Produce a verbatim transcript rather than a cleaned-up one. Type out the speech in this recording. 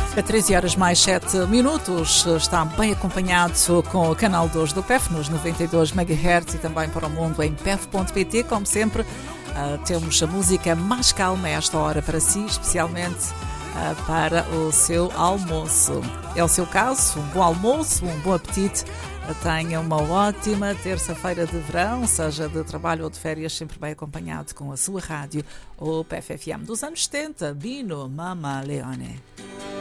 A treze horas mais sete minutos, está bem acompanhado com o canal dois do P E F nos noventa e dois megahertz e também para o mundo em P E F ponto P T. Como sempre, uh, temos a música mais calma a esta hora para si, especialmente uh, para o seu almoço. É o seu caso, um bom almoço, um bom apetite. Tenha uma ótima terça-feira de verão, seja de trabalho ou de férias, sempre bem acompanhado com a sua rádio, o P F F M dos anos setenta, Bino Mama Leone.